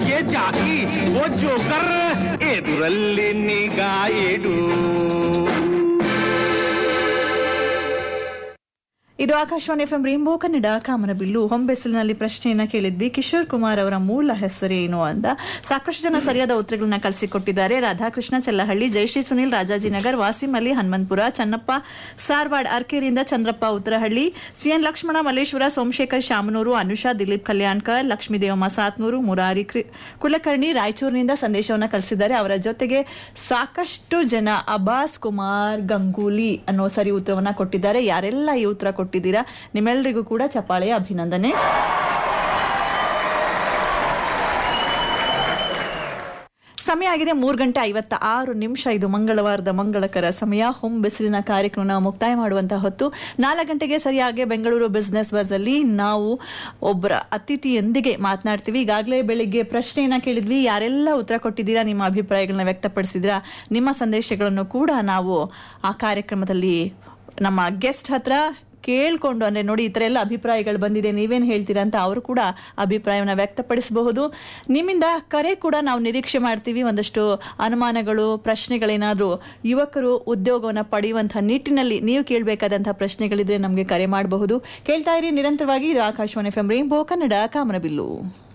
ये जाकी वो जोकर ಎದುರಲ್ಲಿ ನಿಗಾ ಇಡು. ಇದು ಆಕಾಶವಾಣಿ ಎಫ್ಎಂ ರೇನ್ಬೋ ಕನ್ನಡ ಕಾಮನಬಿಲ್ಲು. ಹೊಂಬೆಸಲಿನಲ್ಲಿ ಪ್ರಶ್ನೆಯನ್ನ ಕೇಳಿದ್ವಿ, ಕಿಶೋರ್ ಕುಮಾರ್ ಅವರ ಮೂಲ ಹೆಸರೇನು ಅಂತ. ಸಾಕಷ್ಟು ಜನ ಸರಿಯಾದ ಉತ್ತರಗಳನ್ನ ಕಳಿಸಿಕೊಟ್ಟಿದ್ದಾರೆ. ರಾಧಾಕೃಷ್ಣ ಚೆಲ್ಲಹಳ್ಳಿ, ಜಯಶ್ರೀ ಸುನಿಲ್ ರಾಜಾಜಿನಗರ್, ವಾಸಿಂ ಅಲಿ ಹನುಮಂತಪುರ, ಚನ್ನಪ್ಪ ಸಾರ್ವಾಡ್ ಅರ್ಕೇರಿಯಿಂದ, ಚಂದ್ರಪ್ಪ ಉತ್ತರಹಳ್ಳಿ, ಸಿಎನ್ ಲಕ್ಷ್ಮಣ ಮಲ್ಲೇಶ್ವರ, ಸೋಮಶೇಖರ್ ಶಾಮನೂರು, ಅನುಷಾ ದಿಲೀಪ್ ಕಲ್ಯಾಣ್ಕರ್, ಲಕ್ಷ್ಮೀದೇವಮ್ಮ ಸಾತ್ನೂರು, ಮುರಾರಿ ಕುಲಕರ್ಣಿ ರಾಯಚೂರಿನಿಂದ ಸಂದೇಶವನ್ನ ಕಳಿಸಿದ್ದಾರೆ. ಅವರ ಜೊತೆಗೆ ಸಾಕಷ್ಟು ಜನ ಅಬ್ಬಾಸ್ ಕುಮಾರ್ ಗಂಗೂಲಿ ಅನ್ನೋ ಸರಿ ಉತ್ತರವನ್ನ ಕೊಟ್ಟಿದ್ದಾರೆ. ಯಾರೆಲ್ಲ ಈ ಉತ್ತರ ಕೊಟ್ಟಿದ್ದೀರಾ ನಿಮ್ಮೆಲ್ಲರಿಗೂ ಕೂಡ ಚಪ್ಪಾಳೆಯ ಅಭಿನಂದನೆ. ಸಮಯ ಆಗಿದೆ 3:56. ಇದು ಮಂಗಳವಾರದ ಮಂಗಳಕರ ಸಮಯ. ಹೊಂಬೆಸಲಿನ ಕಾರ್ಯಕ್ರಮ ಮುಕ್ತಾಯ ಮಾಡುವಂತಹ ಹೊತ್ತು. 4 ಗಂಟೆಗೆ ಸರಿಯಾಗಿ ಬೆಂಗಳೂರು ಬಿಸ್ನೆಸ್ ಬಸ್ ಅಲ್ಲಿ ನಾವು ಒಬ್ಬರ ಅತಿಥಿಯೊಂದಿಗೆ ಮಾತನಾಡ್ತೀವಿ. ಈಗಾಗಲೇ ಬೆಳಿಗ್ಗೆ ಪ್ರಶ್ನೆಯನ್ನ ಕೇಳಿದ್ವಿ, ಯಾರೆಲ್ಲ ಉತ್ತರ ಕೊಟ್ಟಿದ್ದೀರಾ, ನಿಮ್ಮ ಅಭಿಪ್ರಾಯಗಳನ್ನ ವ್ಯಕ್ತಪಡಿಸಿದ್ರಾ, ನಿಮ್ಮ ಸಂದೇಶಗಳನ್ನು ಕೂಡ ನಾವು ಆ ಕಾರ್ಯಕ್ರಮದಲ್ಲಿ ನಮ್ಮ ಗೆಸ್ಟ್ ಹತ್ರ ಕೇಳ್ಕೊಂಡು, ಅಂದ್ರೆ ನೋಡಿ ಈ ಥರ ಎಲ್ಲ ಅಭಿಪ್ರಾಯಗಳು ಬಂದಿದೆ, ನೀವೇನು ಹೇಳ್ತೀರಾ ಅಂತ ಅವರು ಕೂಡ ಅಭಿಪ್ರಾಯವನ್ನು ವ್ಯಕ್ತಪಡಿಸಬಹುದು. ನಿಮ್ಮಿಂದ ಕರೆ ಕೂಡ ನಾವು ನಿರೀಕ್ಷೆ ಮಾಡ್ತೀವಿ. ಒಂದಷ್ಟು ಅನುಮಾನಗಳು, ಪ್ರಶ್ನೆಗಳೇನಾದರೂ ಯುವಕರು ಉದ್ಯೋಗವನ್ನು ಪಡೆಯುವಂತಹ ನಿಟ್ಟಿನಲ್ಲಿ ನೀವು ಕೇಳಬೇಕಾದಂತಹ ಪ್ರಶ್ನೆಗಳಿದ್ರೆ ನಮಗೆ ಕರೆ ಮಾಡಬಹುದು. ಕೇಳ್ತಾ ಇರಿ ನಿರಂತರವಾಗಿ. ಇದು ಆಕಾಶವಾಣಿ ಎಫ್ಎಂ ರೇನ್ಬೋ ಕನ್ನಡ ಕಾಮನಬಿಲ್ಲು.